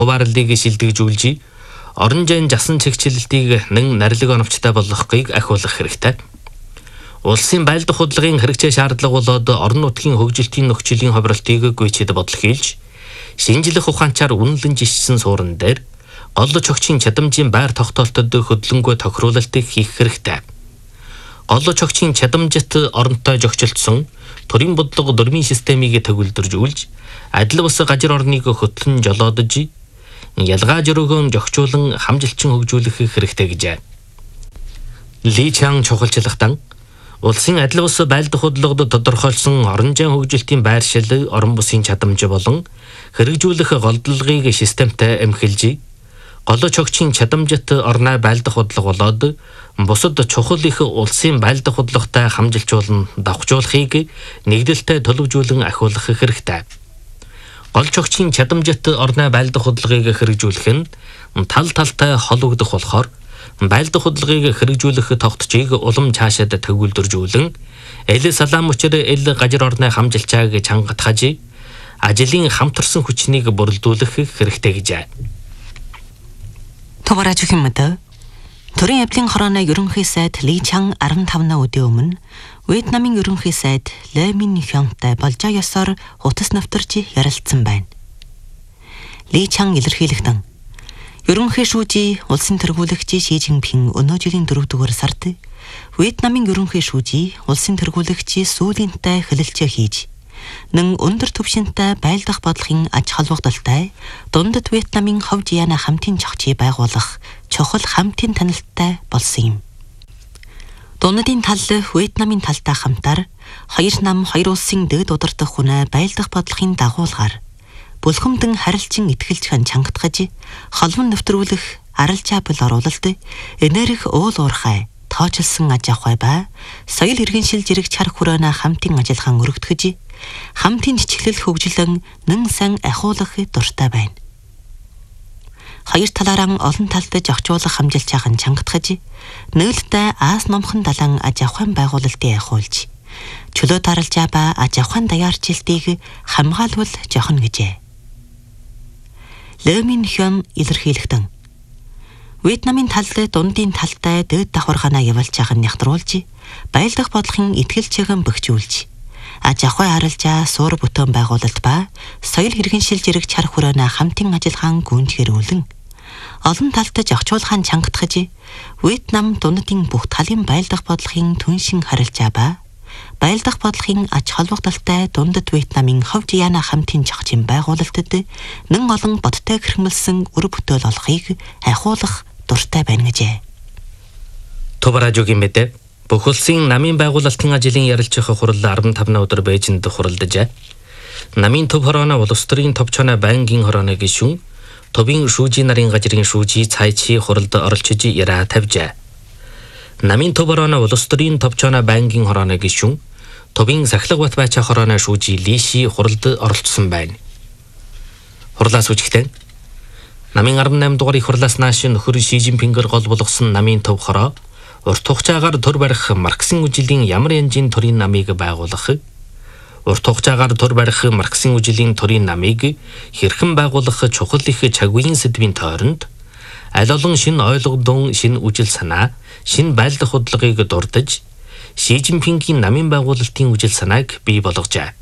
хуваарлыг шилдэгжүүлж, орон зайн жасан чигчлэлтийг нэн нарилэг оновчтой болгохыг ахиулах хэрэгтэй. Улсын байлдах худлын хэрэгцээ шаардлага болоод орон нутгийн хөгжилтийн нөхцөлийн ховролтыг гүйцэд бодлого хийлж, шинжлэх ухаанчаар үнэлэн жишсэн суурин дээр гол чогчийн чадамжийн байр тогтоолтод хөдөлгөөнгөө тохируулалт хийх хэрэгтэй. Гол чогчийн чадамжит оронтой зохицолтсон төрийн бодлого дөрмийн системийг төгөлдржүүлж, адил бус газар орныг хөтлөн жолоодож, ялгаа жөрөөгөө зохицуулан хамжилчин хөгжүүлэх хэрэгтэй гэжээ. Ли Чан чухалчлагтан улсын адил бус байлдах худлагад тодорхойлсон орон зайн хөгжилтийн байршил, орон бусын чадамж болон хэрэгжүүлэх голдлогыг системтэй эмхэлж, гол чогчийн чадамжит орноо байлдах худлага болоод бусад чухал их улсын байлдах худлагтай хамжилчуулан давхжуулахыг нэгдэлтэй төлөвжүүлэн ахиулах хэрэгтэй. Гол чогчийн чадамжит орноо байлдах худлагыг хэрэгжүүлэх нь тал талтай холбогдох болохоор байлдах худлагыг хэрэгжүүлэх тогтцыг улам цаашаад төгөлдржүүлэн эл салаам учир эл газар орны хамжилчааг чангатгаж, ажлын хамтарсан хүчнийг бүрэлдүүлэх хэрэгтэй гэжээ. Товараж хэмэдэ төрийн эвлийн хорооны ерөнхий сайд Ли Чан 15 өдрийн өмнө Вьетнамын ерөнхий сайд Ле Мин Хёнтай болжоо ёсоор хутас навтарч ярилцсан байна. Ли Чан илэрхийлэхдээ ерөнхий шүүжий улсын тэргүүлэгч Ши Жинпин өнөө жилийн 4-р сард Вьетнамын ерөнхий шүүжий улсын тэргүүлэгч сүүлийнтэй хэлэлцээ хийж, нэн өндөр түвшинтэй байлдах бодлогын аж холбогдолтой дундад Вьетнамын хов жияна хамтын зохицыг байгуулах чухал хамтын танилттай болсон юм. Дундадын тал Вьетнамын талтай хамтар хоёр нам хоёр улсын дэд удирдах хүнээ байлдах бодлогын дагуулгаар бүлхэмдэн харилцан итгэлж чангатгаж, холбон нэвтрүүлэх аралжаа бул оруулалт, энерги уул уурхай тоочилсан аж ахуй ба соёл иргэншил зэрэг чар хүрээний хамтын ажиллагаан өргөдгөж, хамтын чиглэл хөгжлөн нэн сан ахиулах дуртай байна. Хоёр талаараа олон талтай зохицуулах хамжилчаахан чангатгаж, нээлттэй аас номхон далан аж ахуйн байгуулалтыг ахиулж, чөлөө даралжаа ба аж ахуйн даяарчлалтыг хамгаалвал жохно гэжээ. Ле Мин Хён илэрхийлэхдээ Вьетнамын талд дундын талтай дэд давхаргаанаа явуулж байгаа нь нягтруулж, байлдах бодлогын итгэлчээгэн бөхжүүлж, аж ахуй аралжаа суур бүтээн байгуулалт ба соёл иргэншил зэрэг чар хүрээний хамтын ажиллагаан гүнж хэрүүлэн олон талтай зохицуулахын чангатгаж, Вьетнам дундын бүх талын байлдах бодлогын түншин харилцаа ба байлдах бодлогын аж холбогдолтой дундад Вьетнамын хов жияна хамтын зохицын байгуулалтад нэн олон бодтой хэрхмэлсэн өр бүтээл олохыг ахиулах дуртай байна гэжээ. Товаражугийн мэдээ бүх улсын намын байгуулалтын ажлын ярилцах хурал 15 өдөр Бээжинд хуралдажээ. Намын төв хорооны улс төрийн товчооны байнгын хорооны гишүүн, төвийн шүүжийн нарын газрын шүүжий цайчи хуралд оролцож яриа тавьжээ. Намын төв хорооны улс төрийн товчооны байнгын хорооны гишүүн, төвийн сахилга бат байчаа хорооны шүүжий Лиши хуралд оролцсон байна. Хурлаас үжигтэн намын 18 дугаар их хурлаас нааш нөхөр Ши Жинпингээр гол болгосон намын төв хороо урт хугацаагаар төр барих Марксийн үжилийн ямар янзын төрийн намыг байгуулах, урт хугацаагаар төр барих Марксийн үжилийн төрийн намыг хэрхэн байгуулах чухал их чагвын сэдвийн тойронд аль олон шинэ ойлгодон, шинэ үжил санаа, шинэ байлдах худлагыг дурдж, Ши Жинпингийн намын байгуулалтын үжил санааг бий болгожээ.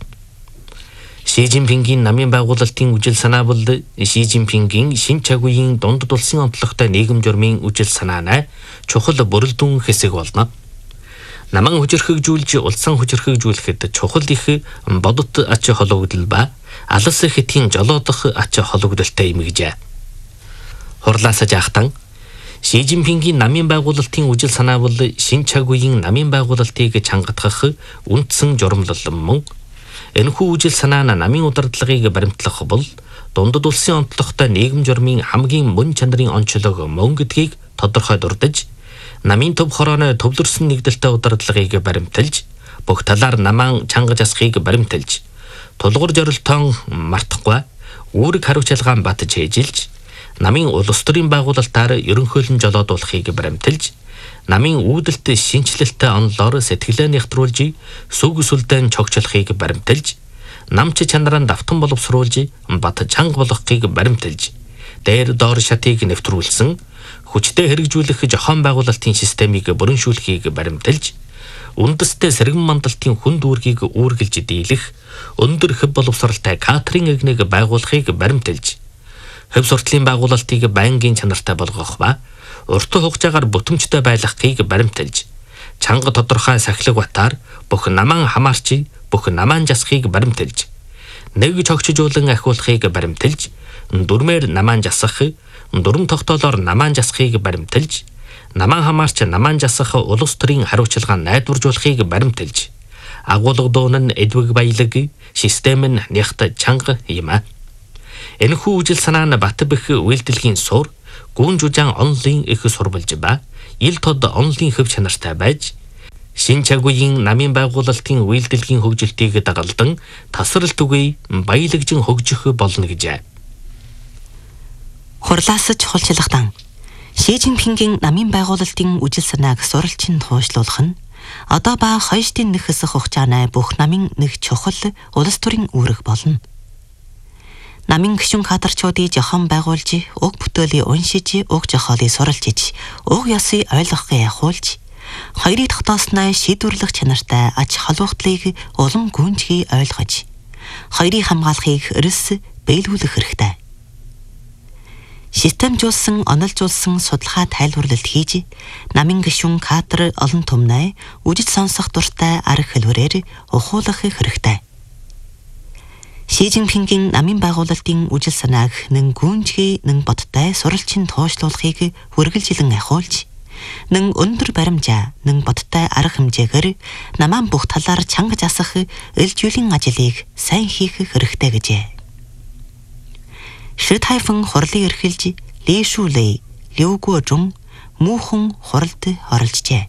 Ши Жинпингийн намын байгуулалтын үжил санаа бол Ши Жинпингийн шинэ чагвын дундад улсын онцлогтой нийгэм журмын үжил санаанаа чухал бүрэлдэхүүн хэсэг болно. Наман хүчирхэгжүүлж, улсын хүчирхэгжүүлэхэд чухал их бодит ач холбогдол ба алс хэтийн жолоодох ач холбогдолтой юм гэжээ. Хурлаас жаахтан Ши Жинпингийн намын байгуулалтын үжил санаа бол шинэ чагвын намын байгуулалтыг чангатгах үндсэн журамлал мөн энэхүү үжил санаа намын удирдлагыг баримтлах бол дундад улсын онцлогтой нийгэм журмын хамгийн мөн чанарын онцлог мөн гэдгийг тодорхой дурдж, намын төв хорооны төвлөрсөн нэгдэлтэй удирдлагыг баримталж, бүх талаар намаан чангаж асахыг баримталж, тулгуур зорилтоон мартахгүй үүрэг хариуцлагаан батж ээжилж, намын улс төрийн байгуулалтаар ерөнхийлөн жолоодуулахыг баримталж, намын үүдэлт шинжилэлтэй онлоор сэтгэлээ нэгтрүүлж, сүг сүлдэн чогчлохыг баримталж, намч чанараа давтан боловсруулж, бат чанга болгохыг баримталж, дээр доор шатыг нэвтрүүлсэн хүчтэй хэрэгжүүлэх зохион байгуулалтын системийг бүрэншүүлэхийг баримталж, үндэстэй сэргэн мандалтын хүн дүүргийг үүргэлж дийлэх өндөр хэв боловсралтай кадрын эгнийг байгуулахыг баримталж, хэв суртлын байгуулалтыг байнгын чанартай болгох ба урт хугацаагаар бүтэмжтэй байлгахыг баримталж, чанга тодорхой сахилга батаар бүх намаан хамаарч, бүх намаан жасахыг баримталж, нэг чогчжуулан ахиулахыг баримталж, дүрмээр намаан жасах, дүрм тогтоолоор намаан жасахыг баримталж, намаан хамаарч намаан жасах улс төрийн хариуцлага найдваржуулахыг баримталж, агуулга дуун нь эдвэг баялаг, систем нь нягт чанга юм а. Энэхүү үжил санаа нь Батбэх үйлдэлгийн сур, гүн жужаан онлын их сурвалж ба ил тод онлын хөв чанартай байж, шин чагуугийн намын байгуулалтын үйлдэлгийн хөгжилтийг дагалдан тасралт үгүй баялагжин хөгжих болно гэжээ. Хурлаас чухалчилгадан Ши Цзиньпингийн намын байгуулалтын үжил санааг суралцин туушлуулах нь одоо ба хойштын нэг хэсэг хугацааны бүх намын нэг чухал улс төрийн үүрэг болно. Намын гишүүн кадрчуудыг зохион байгуулж, уг бүтээлийг уншиж, уг зохиолыг суралцж, уг ёсыг ойлгохыг ахуулж, хоёрыг тогтоосноо шийдвэрлэх чанартай аж холбогдлыг улам гүнзгий ойлгож, хоёрыг хамгаалахыг эрс биелүүлэх хэрэгтэй. Системжуулсан, онолжуулсан судалгаа тайлбарлалт хийж, намын гишүүн кадр олон түмнээ үжиж сонсох дуртай арга хэлбэрээр ухуулах хэрэгтэй. Ши Цзиньпингийн намын байгуулалтын үжил санааг нэн гүнзгий нэн бодтой суралцин туушлуулахыг хүргэлжилэн ахиулж, нэн өндөр баримжаа нэн бодтой арга хэмжээгээр намаан бүх талаар чанга засах элжүүлийн ажлыг сайн хийх хэрэгтэй гэжээ. Ши Тайфун хурлыг эрхэлж, Ли Шүлэй, Лю Гуожун муухан хуралд оролцжээ.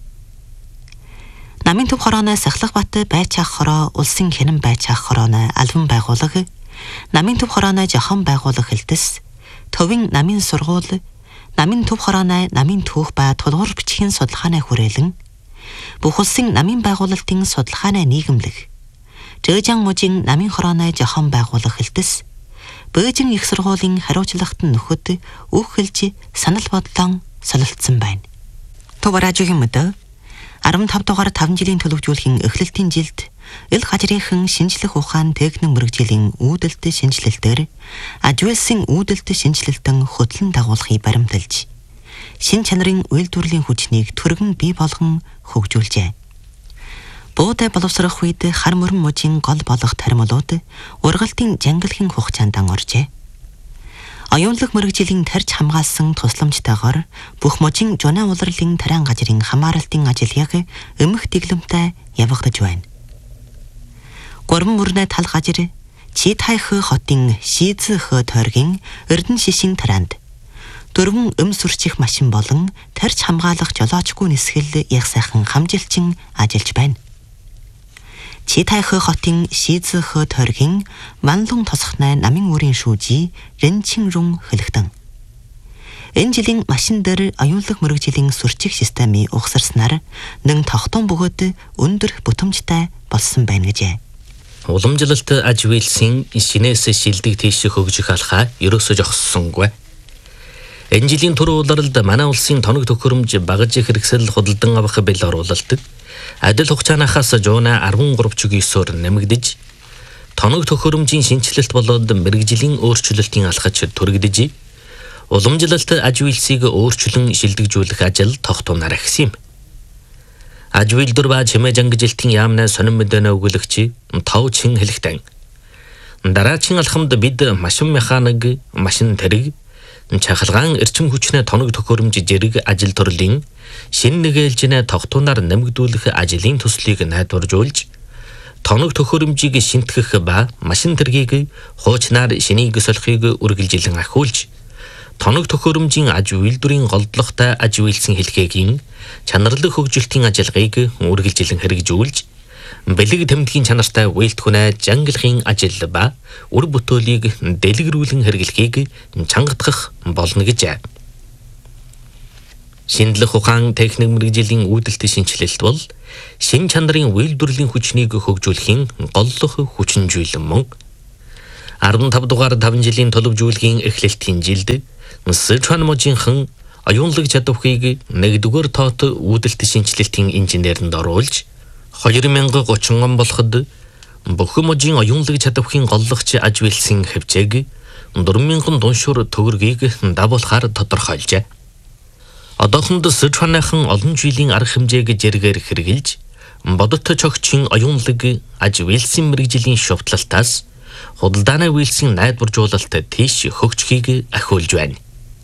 Намын төв хорооны Сахлах бат байцаах хороо улсын хянан байцаах хорооны албан байгууллага, намын төв хорооны зохион байгуулах хэлтэс, төвийн намын сургууль, намын төв хорооны намын түүх ба тулгуур бичгийн судалгааны хүрээлэн, бүх улсын намын байгуулалтын судалгааны нийгэмлэг, Жэжан мужийн намын хорооны зохион байгуулах хэлтэс, Бээжин их сургуулийн хариуцлагат нөхөд үхэлж санал бодлон солилцсон байна. Төв радиогийн мөдө 15 дугаар 5 жилийн төлөвлөжүүлэхийн эхлэлтийн жилд ил хажрынхан шинжлэх ухаан техник мэргэжлийн үүдэлт шинжилэлтээр ажуулсан үүдэлт шинжилэлтэн хөтлөн дагуулахыг баримталж, шин чанарын үйлдвэрлэлийн хүчнийг түргэн бий болгон хөгжүүлжээ. Буудай боловсрох үед хар мөрөн мужийн гол болох таримлууд ургалтын жангалхийн хугацаанд оржээ. Оюунлаг мэргэжлийн тарьж хамгаалсан тусламжтайгаар бүх мужийн жунаа улирлын тариан газрын хамааралтын ажлыг эмх дэглэмтэй явагдаж байна. Гурван мөрнө тал газар Чи Тайх хотын Шизх тойргийн Эрдэнэ шишин тарианд дөрвөн сүрчих машин болон тарьж хамгаалах жолоочгүй нисгэл яг сайхан хамжилчин ажиллаж байна. Чи Тайх хотын Шизх тойргийн Манлун тосхны намын үрийн шүүжи Рэнчин рун хэлэгдэн. Энэ жилийн машин дээр оюунлаг мэргэжлийн сүрчих системийг угсарснаар нэн тогтун бөгөөд өндөр бүтэмжтэй болсон байна гэжээ. Уламжлалт аж үйлсийн шинээс шилдэг тийш хөгжих алхаа ерөөсөө зогссонгүй. Энэ жилийн түрүү улиралд манай улсын тоног төхөөрөмж багаж хэрэгсэл худалдан авах бэл оруулалт адил хугацаанаас жуунаа 13.9-оор нэмэгдэж, тоног төхөөрөмжийн шинжилэлт болоод мэргэжлийн өөрчлөлтийн алхаж түрэгдэж, уламжлалт аж үйлсийг өөрчлөн шилдэгжүүлэх ажил тогтунаар ахсан юм. Аж үйлдвэр ба чимээ жангижилтын яамнаа сонин мэдэнэ өгүүлэгч тав чин хэлэхтэн. Дараагийн алхамд бид машин механик, машин тэрэг, чахалгаан эрчим хүчний тоног төхөөрөмж зэрэг ажил төрлийн шин нэгээлжнээ тогтунаар нэмэгдүүлэх ажлын төслийг найдваржуулж, тоног төхөөрөмжийг шинтгэх ба машин тэргийг хуучнаар шинийг солихыг үргэлжилэн ахиулж, тоног төхөөрөмжийн аж үйлдвэрийн голдлоготой аж үйлсэн хэлхээгийн чанарлаг хөгжилтийн ажиллагааг үргэлжилэн хэрэгжүүлж, бэлэг тэмдгийн чанартай үйлдвэрнээ жангалахын ажил ба үр бүтээлийг дэлгэрүүлэн хэрэглэхийг чангадах болно гэжээ. Шинжлэх ухаан техник мэргэжлийн үүдэлт шинжилэлт бол шин чанарын үйлдвэрлэлийн хүчнийг хөгжүүлэхийн голлох хүчин зүйлэн мөн. 15 дугаар 5 жилийн төлөвжүүлгийн эхлэлтийн жилд Сычуан мужийнхан оюунлаг чадварыг 1-р тоот үүдэлт шинжилэлтийн инженеринд оруулж 2030 он болоход бүхэн мужийн оюунлаг чадварын голлогч аж үйлсэн хэмжээг 4,000 дуншуур төгрөгийг дагуулахаар тодорхойлжээ. Одоохонд Сычуаныхан олон жилийн арга хэмжээг зэрэгээр хэрэгжилж бодит чогчийн оюунлаг аж үйлсэн мэргэжлийн шувтлалтаас худалдааны үйлсийн найдваржуулалт тийш хөгжихийг ахиулж байна.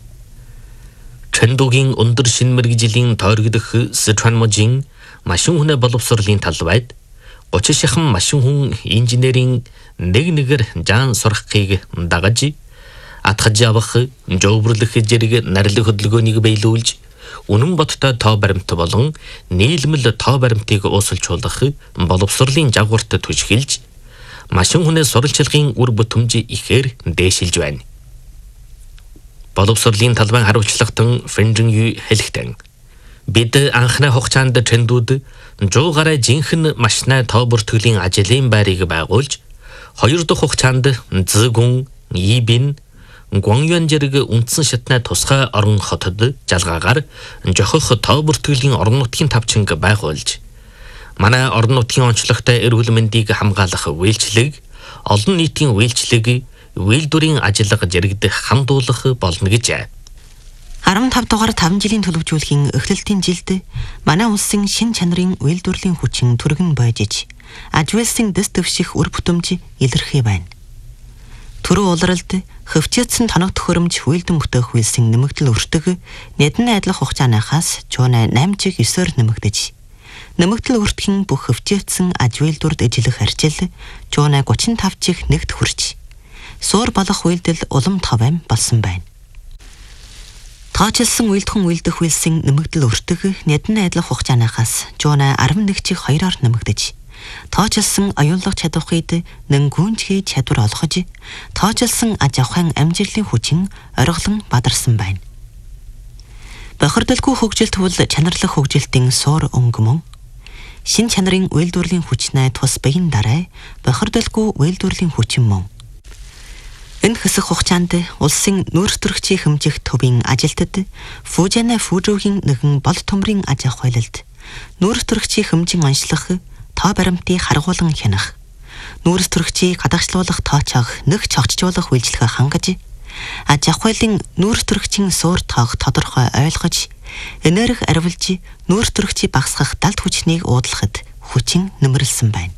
Чэндугийн өндөр шин мэргэжлийн тойрогдох Сычуан мужийн машин хүнээ боловсролын талбайд 30 шахан машин хүн инженерийн нэг-нэгээр жаан сурахыг дагаж атгаж авах, жовбрлох зэрэг нарийн хөдөлгөөнийг биелүүлж үнэн бодтой тоо баримт болон нийлмэл тоо баримтыг уусалжуулах боловсролын жагварт түшгэлж машин хүнээ сурвалжлагын үр бүтэмж ихээр дээшилж байна. Боловсролын талбайн хариуцлагатан Фэнжин Ю хэлэхдээ бид анхны хугацаанд Чэндүүд 100 гаруй жинхэнэ машинаа тоо бүртгэлийн ажлын байрыг байгуулж 2 дахь хугацаанд Зэгүн, Ибин, Гуаньюан зэрэг үндсэн шатны тусгай орон хотод жалгаагаар жохох тоо бүртгэлийн орон нутгийн тавчинг байгуулж манай орон нутгийн онцлогтой эрүүл мэндийг хамгаалах үйлчлэг, олон нийтийн үйлчлэг, үйлдвэрийн ажиллага зэрэгдэх хамдуулах болно гэж. 15 дугаар 5 жилийн төлөвжүүлгийн эхлэлтийн жилд манай улсын шин чанарын үйлдвэрлэлийн хүчин түргэн бойжиж аж үйлсийн дэс дэвших үр бүтэмж илэрхий байна. Түрүү улиралд хөвчөөдсөн тоног төхөөрөмж үйлдэн бүтээх үйлсийн нэмэгдэл өртөг нэдэн найдлах хугацаанаас жуунаа 8-9-оор нэмэгдэж нэмэгдэл өртгөн бүх хөвчөөдсөн аж үйлдвэрд ижилэх арчил жуунаа 35-ыг нэгт хүрч суур болох үйлдэл улам товэм болсон байна. Тооцолсон үйлдхэн үйлдэх үйлсийн нэмэгдэл өртөг нэдэн найдлах хугацаанаас жуунаа 11-ийг 2-оор нэмэгдэж тооцолсон оюунлаг чадварыг гүнжгий чадвар олгож тооцолсон аж ахуйн амжилтын хүчин ориглон бадарсан байна. Бохирдолгүй хөгжилт бол чанарлах хөгжилтийн суур өнгө мөн. Шин чанарын үйлдвэрлэлийн хүчнээ тус бэйн дараа бохирдолгүй үйлдвэрлэлийн хүчин мөн. Энэ хэсэг хугацаанд улсын нүүрстөрөгчийн хэмжих төвийн ажилтнад Фужана Фужуугийн нэгэн бол төмрийн аж ахуйлалд нүүрстөрөгчийн хэмжин онцлох тоо баримтыг харгуулan хянах, нүүрстөрөгчийг гадагшлуулах тоочоог нэг чогчжуулах үйлчлэгээ хангаж аж ахуйлын нүүрстөрөгчийн суур тоог тодорхой ойлгож энерги арвилж нүүрстөрөгчийг багасгах далд хүчнийг уудлахад хүчин нэмэрлсэн байна.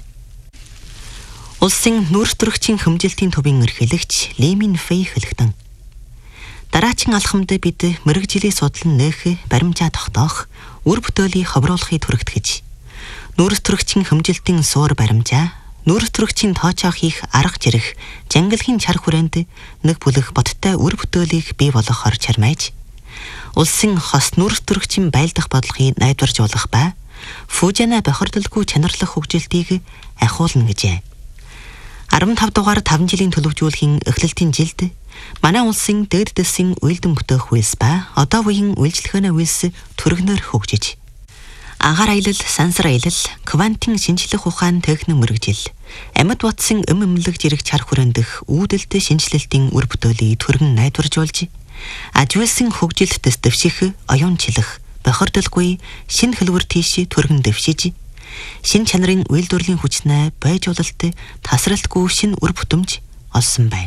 Улсын нүүрстөрөгчийн хэмжилтийн төвийн эрхлэгч Ли Мин Фэй хэлэхдээ дараачин алхамд бид мэрэгжлийн судлан нээх баримжаа тогтоох, үр бүтээлийг ховруулахыг түрэгтгэж нүүрстөрөгчийн хэмжилтийн суур баримжаа, нүүрстөрөгчийн тоочоо хийх арга зэрэг жангалгийн чар хүрээнд нэг бүлэг бодтой үр бүтээлийг бий болгохоор чармайж улсын хос нүүрстөрөгчийн байлдах бодлогыг найдваржуулах ба Фужана бохирдолгүй чанарлах хөгжилтийг ахиулна гэжээ. 15 дугаар 5 жилийн төлөвжүүлгийн эхлэлтийн жилд манай улсын дээд дэсийн үйлдэн бүтээх үйлс ба одоо үеийн үйлчлэгээний үйлс түргэнээр хөгжиж агаар аялал, сансар аялал, квантын шинжлэх ухаан техник мэргэжил, амьд бодсон эмлэг зэрэг чар хүрэндэх үүдэлт шинжилэлтийн үр бүтээлийг түргэн найдваржуулж аж үйлсийн хөгжилт дэс дэвших, оюунчлах, бохирдолгүй шинэ хэлбэр тийш түргэн дэвшиж шин чанарын үйлдвэрлэлийн хүчнээ байжуулалт тасралтгүй шинэ үр бүтэмж олсон байна.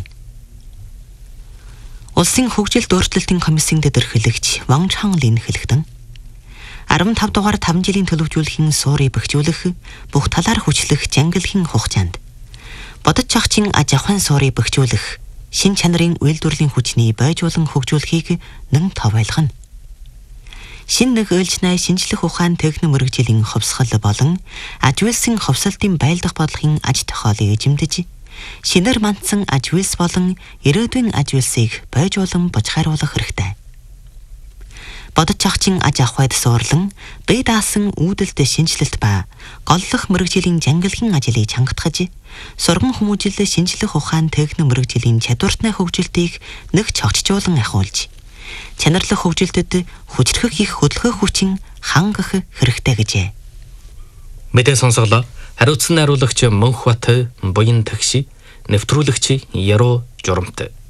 Улсын хөгжилт өөрчлөлтийн комиссийн дэдэрхэлэгч Ван Чанлин хэлэхдээ 15 дугаар 5 жилийн төлөвжүүлэхийн суурийг бэхжүүлэх бүх талаар хүчлэх жангалгийн хугацаанд бодит чагчийн аж ахуйн суурийг бэхжүүлэх шин чанарын үйлдвэрлэлийн хүчний байжуулан хөгжүүлэхийг нэн товойлгоно. Шин нэг ээлжнээ шинжлэх ухаан техник мэргэжлийн ховсгол болон аж үйлсийн ховсолтын байлдах бодлогын аж тохиолыг эзэмдэж шинээр мандсан аж үйлс болон ирээдүйн аж үйлсийг байжуулан бочхааруулах хэрэгтэй. Бодит чагчийн аж ахуйд суурлан бие даасан үүдэлт шинжилэлт ба голлох мэргэжлийн жангалгийн ажлыг чангатгаж сурган хүмүүжил шинжлэх ухаан техник мэргэжлийн чадвартны хөгжилтийг нэг чогчжуулан ахиулж чанарлах хөгжилтэд хүчрэх их хөдөлгөөх хүчин хангах хэрэгтэй гэжээ. Мэдээ сонсголоо. Хариуцсан найруулагч Мөнхбат буян тагши нэвтрүүлэгч Яруу Журамт.